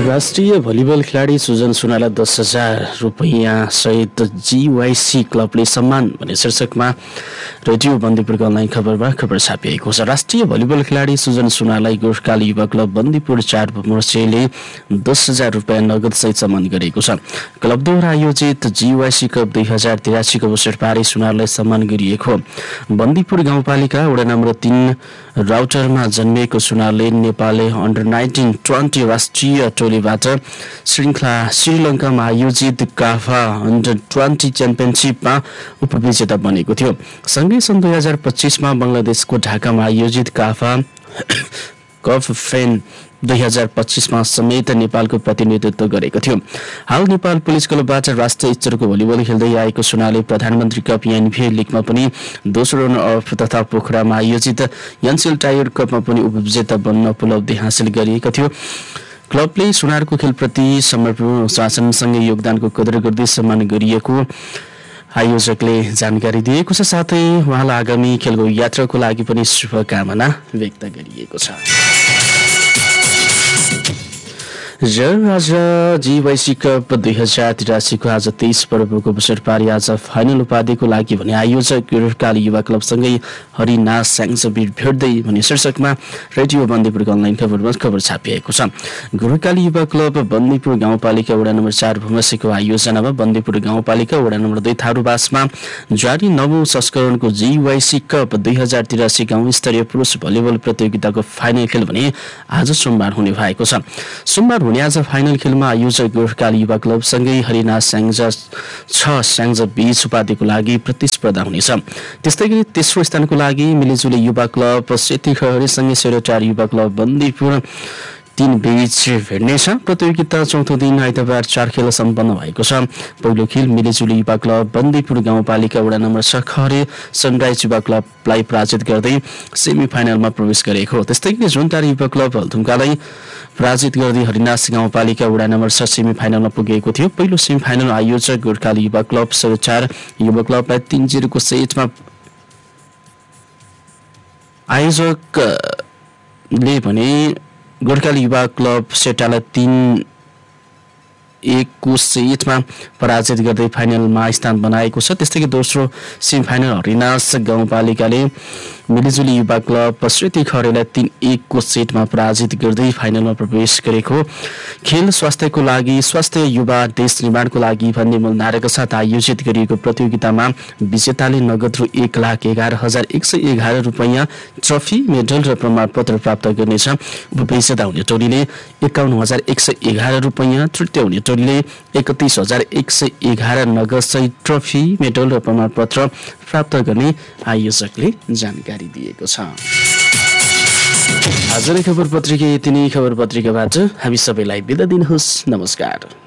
राष्ट्रिय भलिबल खेलाडी सुजन सुनालाई 10,000 रुपैयाँ सहित जीवाईसी क्लबले सम्मान भन्ने शीर्षकमा रेडियो बन्दीपुरको अनलाइन खबरमा खबर छापिएको छ। राष्ट्रिय भलिबल खेलाडी सुजन सुनालाई गोर्खाली युवा क्लब बन्दीपुर 4 मोर्चेले 10,000 रुपैयाँ नगद सहित सम्मान गरेको छ। क्लबद्वारा आयोजित जीवाईसी कप 2083 को अवसर पारी सुनारलाई सम्मान गरिएको। बन्दीपुर गाउँपालिका वडा नम्बर 3 राउटरमा जन्मिएको सुनारले नेपालले अन्डर 19-20 राष्ट्रिय टोलीबाट श्रीलङ्कामा आयोजित काफा अन्डर 20 च्याम्पियनसिपमा उपविजेता बनेको थियो। सँगै सन् 2025 मा बंगलादेशको ढाकामा आयोजित काफा कप फेन 2025 मा समेत नेपालको प्रतिनिधित्व गरेको थियो। हाल नेपाल पुलिस क्लबबाट राष्ट्रिय स्तरको भलिबल खेल्दै आएको सुनाले प्रधानमन्त्री कप एनभीए लिगमा पनि दोस्रो रनअप तथा पोखरामा आयोजित एनसीएल टाइगर कपमा पनि उपविजेता बन्न उपलब्धि हासिल गरिएको थियो। क्लबले सुनारको खेलप्रति समर्पण शासनसँगै योगदानको कदर गर्दै सम्मान गरिएको आयोजकले जानकारी दिएको छ। साथै उहाँलाई आगामी खेलको यात्राको लागि पनि शुभकामना व्यक्त गरिएको छ। आज जीवाईसी कप 2083 को आज 23 पर्वको अवसर पारी आज फाइनल उपाधिको लागि भने आयोजक गोर्खाली युवा क्लबसँगै हरिनाथ स्याङ्सबीर भेट्दै भन्ने शीर्षकमा रेडियो बन्दीपुरको अनलाइन खबरमा खबर छापिएको छ। गोर्खाली युवा क्लब बन्दीपुर गाउँपालिका वडा नम्बर 4 भूमसीको आयोजनामा बन्दीपुर गाउँपालिका वडा नम्बर 2 थारूबासमा जारी 9औं संस्करणको जीवाईसी कप 2083 गाउँ स्तरीय पुरुष भलिबल प्रतियोगिताको फाइनल खेल भने आज सोमबार हुने भएको छ। सोमबार हुने आज फाइनल खेलमा आयोजक गोर्खाली युवा क्लबसँगै हरिनाथ स्याङ्जा बीच उपाधिको लागि प्रतिस्पर्धा हुनेछ। त्यस्तै गरी तेस्रो स्थानको लागि मिलिजुली युवा क्लब सेतीखहरीसँगै सेरोटार युवा क्लब बन्दीपुर 3 बीच भेट्नेछ। प्रतियोगिता चौथो दिन आइतबार 4 खेल सम्पन्न भएको छ। पहिलो खेल मिलिजुली युवा क्लब बन्दीपुर गाउँपालिका वडा नम्बर 6 खहरे सनराइज युवा क्लबलाई पराजित गर्दै सेमी फाइनलमा प्रवेश गरेको। त्यस्तै गरी जुनटारी युवा क्लब हल्थुङ्गालाई पराजित गर्दै हरिनाथ गाउँपालिका वडा नम्बर 6 सेमी फाइनलमा पुगेको थियो। पहिलो सेमी फाइनल आयोजक गोर्खाली युवा क्लब सेरोटार युवा क्लबलाई 3-0 को सेटमा आयोजकले भने गोर्खाली युवा क्लब सेटालाई 3-1 को सेटमा पराजित गर्दै फाइनलमा स्थान बनाएको छ। त्यस्तै गरी दोस्रो सेमी फाइनल हरिनाथ गाउँपालिकाले मिलिजुली युवा क्लब श्रेती खरेलाई 3-1 को सेटमा पराजित गर्दै फाइनलमा प्रवेश गरेको। खेल स्वास्थ्यको लागि स्वास्थ्य युवा देश निर्माणको लागि भन्ने मूल नाराका साथ आयोजित गरिएको प्रतियोगितामा विजेताले नगद रु 1,11,111 रुपैयाँ ट्रफी मेडल र प्रमाणपत्र प्राप्त गर्नेछ। उपविजेता हुने टोलीले 51,111 रुपैयाँ, तृतीय हुने टोलीले 31,111 नगद सहित ट्रफी मेडल र प्रमाणपत्र प्राप्त गर्ने आयोजकले जानकारी दिएको छ। आजको खबर पत्रिका यति नै। खबर पत्रिकाबाट हामी सबैलाई बिदा दिनुहोस्। नमस्कार।